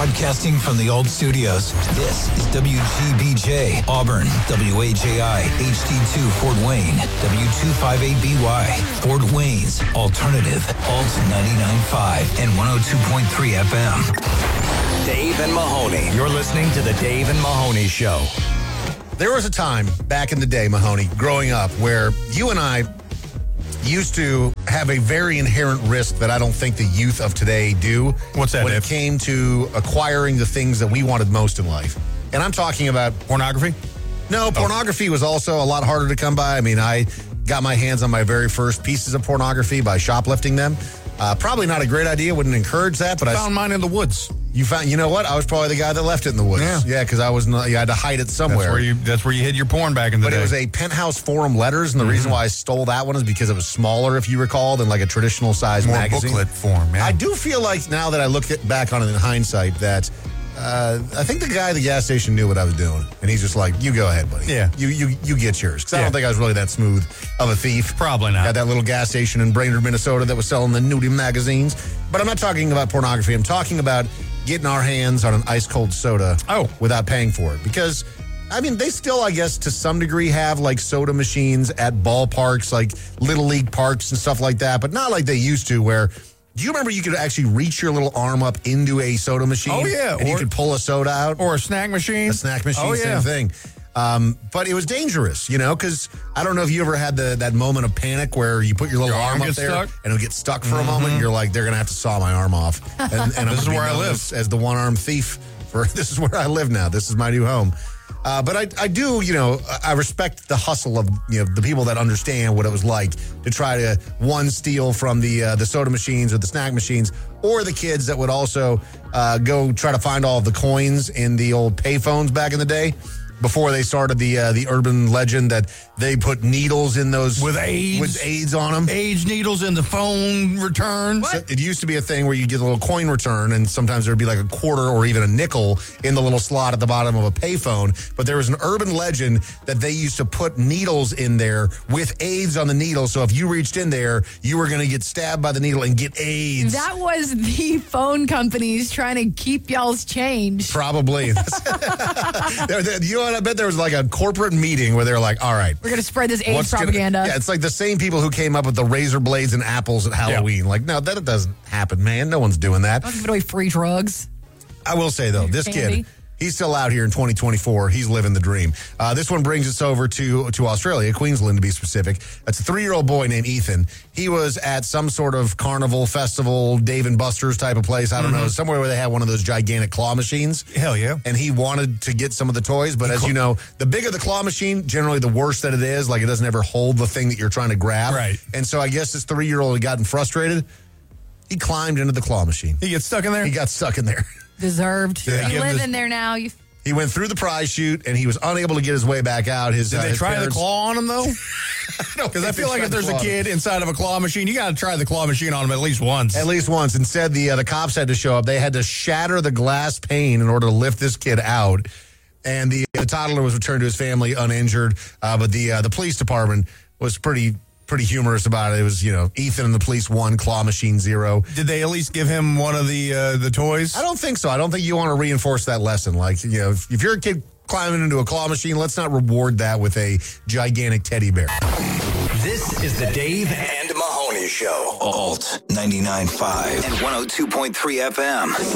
Broadcasting from the old studios, this is WGBJ, Auburn, WAJI, HD2, Fort Wayne, W258BY, Fort Wayne's Alternative, Alt 99.5 and 102.3 FM. Dave and Mahoney. You're listening to the Dave and Mahoney Show. There was a time back in the day, Mahoney, growing up, where you and I used to have a very inherent risk that I don't think the youth of today do. What's that, when Dave? it came to acquiring the things that we wanted most in life. And I'm talking about... Pornography? No, pornography was also a lot harder to come by. I mean, I got my hands on my very first pieces of pornography by shoplifting them. Probably not a great idea, wouldn't encourage that, but I found mine in the woods. You found, you know what? I was probably the guy that left it in the woods. Yeah, because I was not, you had to hide it somewhere. That's where you hid your porn back in the day. But it was a Penthouse Forum Letters, and the reason why I stole that one is because it was smaller, if you recall, than like a traditional size more magazine. Booklet form, yeah. I do feel like now that I look back on it in hindsight that I think the guy at the gas station knew what I was doing, and he's just like, "You go ahead, buddy. Yeah, you get yours." Because I don't think I was really that smooth of a thief. Probably not. Had that little gas station in Brainerd, Minnesota, that was selling the nudie magazines. But I'm not talking about pornography. I'm talking about getting our hands on an ice cold soda without paying for it. Because, I mean, they still, I guess, to some degree have like soda machines at ballparks, like Little League parks and stuff like that, but not like they used to where, do you remember you could actually reach your little arm up into a soda machine? Oh, yeah. And you could pull a soda out? Or a snack machine. A snack machine, same thing. But it was dangerous, you know, because I don't know if you ever had that moment of panic where you put your little arm up there and it'll get stuck for a moment. And you're like, they're going to have to saw my arm off. And this is where I live. As the one-armed thief. This is where I live now. This is my new home. But I do, you know, I respect the hustle of, you know, the people that understand what it was like to try to, steal from the soda machines or the snack machines, or the kids that would also go try to find all of the coins in the old payphones back in the day. Before they started the urban legend that they put needles in those with AIDS on them. AIDS needles in the phone return. So it used to be a thing where you get a little coin return, and sometimes there'd be like a quarter or even a nickel in the little slot at the bottom of a payphone. But there was an urban legend that they used to put needles in there with AIDS on the needle. So if you reached in there, you were going to get stabbed by the needle and get AIDS. That was the phone companies trying to keep y'all's change. Probably. You know what? I bet there was like a corporate meeting where they're like, all right, we're going to spread this AIDS propaganda. It's like the same people who came up with the razor blades and apples at Halloween. Like, no, that doesn't happen, man. No one's doing that. Don't give away free drugs. I will say, though, this kid, he's still out here in 2024. He's living the dream. This one brings us over to Australia, Queensland to be specific. It's a 3-year-old boy named Ethan. He was at some sort of carnival, festival, Dave and Buster's type of place. I don't know, somewhere where they had one of those gigantic claw machines. Hell yeah. And he wanted to get some of the toys. But as you know, the bigger the claw machine, generally the worse that it is. Like, it doesn't ever hold the thing that you're trying to grab. Right. And so I guess this 3-year-old had gotten frustrated. He climbed into the claw machine. He gets stuck in there? He got stuck in there. Deserved. Yeah. You live in there now. He went through the prize chute, and he was unable to get his way back out. Did they try the claw on him, though? Because I feel like if there's a kid inside of a claw machine, you got to try the claw machine on him at least once. At least once. Instead, the cops had to show up. They had to shatter the glass pane in order to lift this kid out. And the toddler was returned to his family uninjured. But the police department was pretty humorous about it. It was, you know, Ethan and the police 1, claw machine 0. Did they at least give him one of the toys? I don't think so. I don't think you want to reinforce that lesson. Like, you know, if you're a kid climbing into a claw machine, let's not reward that with a gigantic teddy bear. This is the Dave and Mahoney Show. Alt 99.5 and 102.3 FM.